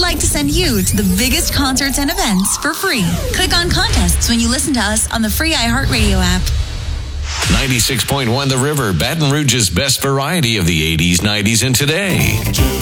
like to send you to the biggest concerts and events for free. Click on contests when you listen to us on the free iHeartRadio app. 96.1 The River, Baton Rouge's best variety of the 80s, 90s, and today.